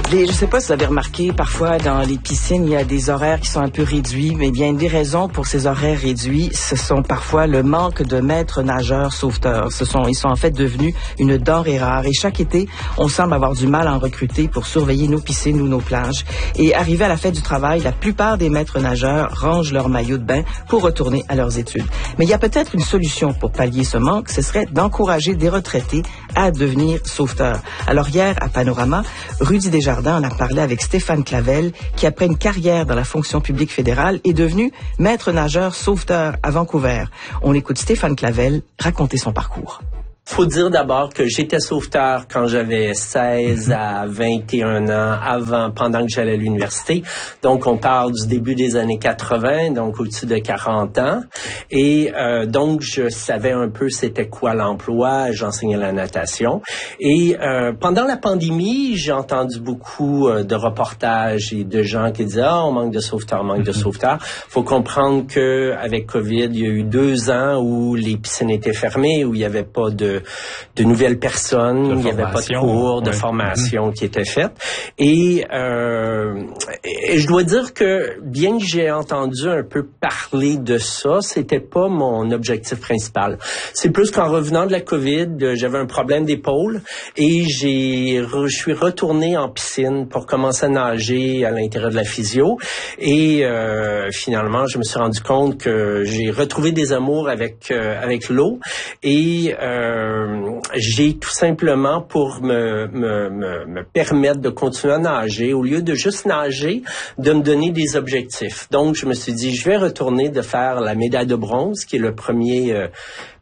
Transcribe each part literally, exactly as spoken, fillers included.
Les, je ne sais pas si vous avez remarqué, parfois dans les piscines, il y a des horaires qui sont un peu réduits, mais bien une des raisons pour ces horaires réduits, ce sont parfois le manque de maîtres nageurs sauveteurs. Ce sont, ils sont en fait devenus une denrée rare et chaque été, on semble avoir du mal à en recruter pour surveiller nos piscines ou nos plages. Et arrivé à la fête du travail, la plupart des maîtres nageurs rangent leur maillot de bain pour retourner à leurs études. Mais il y a peut-être une solution pour pallier ce manque, ce serait d'encourager des retraités à devenir sauveteurs. Alors hier, à Panorama, Rudy Desjardins on a parlé avec Stéphane Clavel, qui après une carrière dans la fonction publique fédérale est devenu maître nageur sauveteur à Vancouver. On écoute Stéphane Clavel raconter son parcours. Faut dire d'abord que j'étais sauveteur quand j'avais seize à vingt et un ans, avant, pendant que j'allais à l'université. Donc, on parle du début des années quatre-vingts, donc au-dessus de quarante ans. Et euh, donc, je savais un peu c'était quoi l'emploi. J'enseignais la natation. Et euh, pendant la pandémie, j'ai entendu beaucoup euh, de reportages et de gens qui disaient « Ah, on manque de sauveteurs, on manque de sauveteurs ». Faut comprendre que avec COVID, il y a eu deux ans où les piscines étaient fermées, où il n'y avait pas de de nouvelles personnes, il n'y avait pas de cours, de ouais. formation mmh. qui étaient faites. Et, euh, et je dois dire que bien que j'ai entendu un peu parler de ça, c'était pas mon objectif principal. C'est plus qu'en revenant de la COVID, j'avais un problème d'épaule et j'ai, je suis retourné en piscine pour commencer à nager à l'intérieur de la physio. Et euh, finalement, je me suis rendu compte que j'ai retrouvé des amours avec euh, avec l'eau et euh, Euh, j'ai tout simplement pour me, me, me, me permettre de continuer à nager, au lieu de juste nager, de me donner des objectifs. Donc, je me suis dit, je vais retourner de faire la médaille de bronze, qui est le premier euh,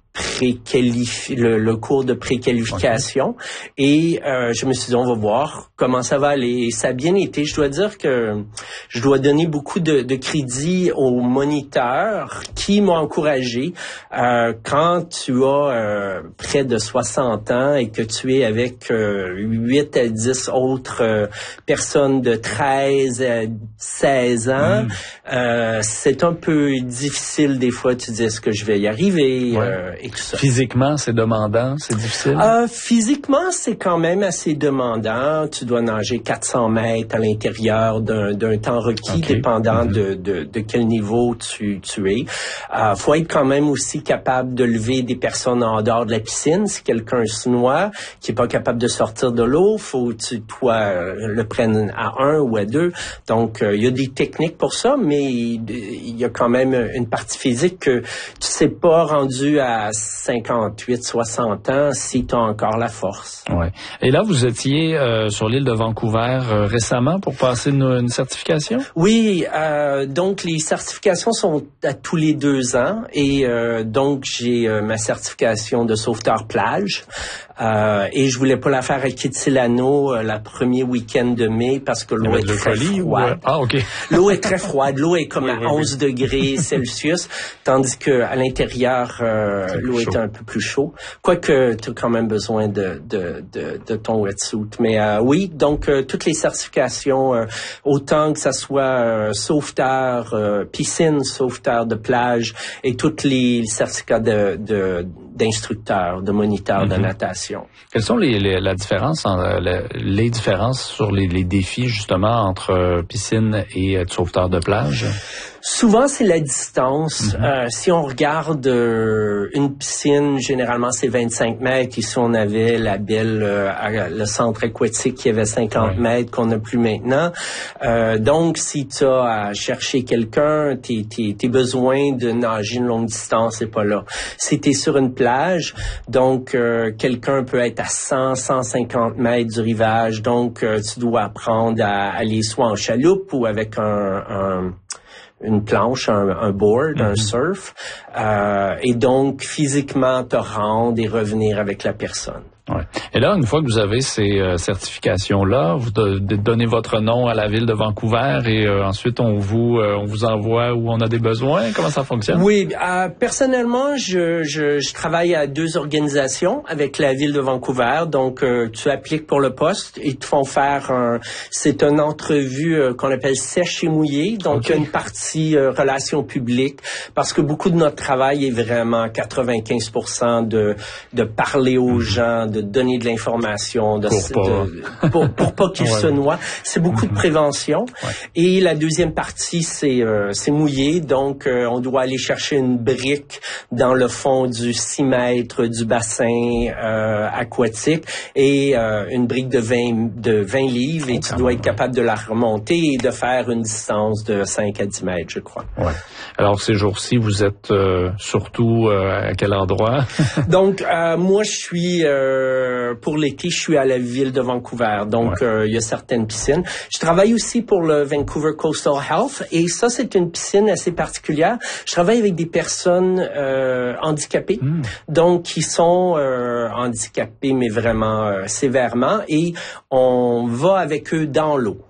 pré-qualifi- le, le cours de préqualification. Okay. Et euh, je me suis dit, on va voir comment ça va aller. Et ça a bien été. Je dois dire que je dois donner beaucoup de, de crédit aux moniteurs qui m'ont encouragé. Euh, quand tu as euh, près de soixante ans et que tu es avec euh, huit à dix autres euh, personnes de treize à seize ans, mm. euh, c'est un peu difficile des fois. Tu dis, est-ce que je vais y arriver? Ouais. Euh, Physiquement, c'est demandant, c'est difficile? Euh, physiquement, c'est quand même assez demandant. Tu dois nager quatre cents mètres à l'intérieur d'un, d'un temps requis, okay. dépendant mm-hmm. de, de, de quel niveau tu, tu es. Euh, faut être quand même aussi capable de lever des personnes en dehors de la piscine. Si quelqu'un se noie, qui est pas capable de sortir de l'eau, faut que tu, toi, le prennes à un ou à deux. Donc, il euh, y a des techniques pour ça, mais il y a quand même une partie physique que tu sais pas rendu à cinquante-huit, soixante ans, si tu as encore la force. Ouais. Et là, vous étiez euh, sur l'île de Vancouver euh, récemment pour passer une, une certification? Oui, euh, donc les certifications sont à tous les deux ans et euh, donc j'ai euh, ma certification de sauveteur plage euh, et je voulais pas la faire à Kitsilano euh, la premier week-end de mai parce que l'eau est très froide. Ou... Ah, ok. L'eau est très froide, l'eau est comme oui, à oui, onze oui. degrés Celsius, tandis que à l'intérieur euh, l'eau est un peu plus chaud. Quoique tu as quand même besoin de de de, de ton wetsuit. Mais euh, oui, donc euh, toutes les certifications, euh, autant que ça soit euh, sauveteur, euh, piscine, sauveteur de plage et tous les certificats de, de d'instructeurs, de moniteurs mm-hmm. de natation. Quelles sont les, les la différence en, les, les différences sur les, les défis justement entre euh, piscine et euh, sauveteur de plage? Souvent, c'est la distance. Mm-hmm. Euh, si on regarde euh, une piscine, généralement, c'est vingt-cinq mètres. Ici, on avait la belle, euh, le centre aquatique qui avait cinquante oui. mètres, qu'on n'a plus maintenant. Euh, donc, si tu as à chercher quelqu'un, tes, tes, tes besoins de nager une longue distance, c'est pas là. Si tu es sur une plage, donc, euh, quelqu'un peut être à cent, cent cinquante mètres du rivage. Donc, euh, tu dois apprendre à aller soit en chaloupe ou avec un... un une planche, un, un board, mm-hmm. un surf, euh, et donc physiquement te rendre et revenir avec la personne. Ouais. Et là, une fois que vous avez ces euh, certifications-là, vous de, de donnez votre nom à la ville de Vancouver et euh, ensuite on vous euh, on vous envoie où on a des besoins. Comment ça fonctionne? Oui, euh, personnellement, je, je je travaille à deux organisations avec la ville de Vancouver. Donc, euh, tu appliques pour le poste, ils te font faire un c'est une entrevue euh, qu'on appelle sèche et mouillée. Donc, okay. une partie euh, relations publiques parce que beaucoup de notre travail est vraiment quatre-vingt-quinze pour cent de de parler aux gens, de de donner de l'information, de, pour pas, de, pour, pour pas qu'ils ouais. se noient. C'est beaucoup mm-hmm. de prévention. Ouais. Et la deuxième partie, c'est euh, c'est mouillé. Donc, euh, on doit aller chercher une brique dans le fond du six mètres du bassin euh, aquatique et euh, une brique de vingt, de vingt livres. Et oh, tu dois être capable de la remonter et de faire une distance de cinq à dix mètres, je crois. Ouais. Alors, ces jours-ci, vous êtes euh, surtout euh, à quel endroit? Donc, euh, moi, je suis, euh, pour l'été, je suis à la ville de Vancouver. Donc, ouais. euh, il y a certaines piscines. Je travaille aussi pour le Vancouver Coastal Health. Et ça, c'est une piscine assez particulière. Je travaille avec des personnes euh, handicapées. Mm. Donc, qui sont euh, handicapées, mais vraiment euh, sévèrement. Et on va avec eux dans l'eau.